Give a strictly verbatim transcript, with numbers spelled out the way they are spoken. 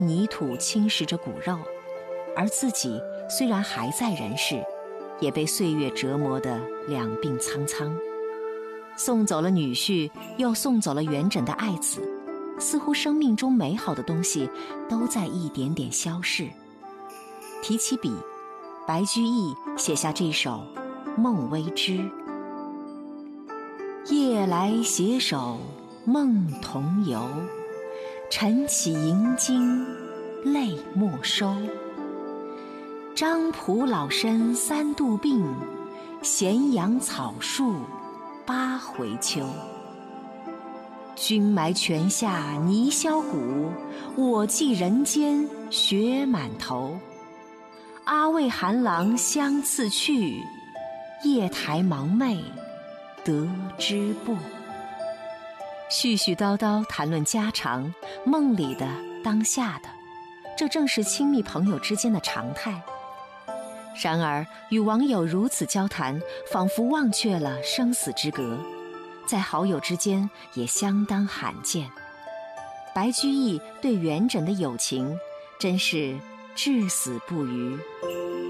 泥土侵蚀着骨肉，而自己虽然还在人世，也被岁月折磨得两鬓苍苍。送走了女婿，又送走了元稹的爱子，似乎生命中美好的东西都在一点点消逝。提起笔，白居易写下这首《梦微之》：夜来携手梦同游，晨起迎经泪莫收。张仆老身三度病，咸阳草树八回秋。君埋泉下泥销骨，我寄人间雪满头。阿魏韩郎相次去，夜台盲寐得知不。絮絮叨叨谈论家常，梦里的当下的，这正是亲密朋友之间的常态。然而与网友如此交谈，仿佛忘却了生死之隔，在好友之间也相当罕见。白居易对元稹的友情真是至死不渝。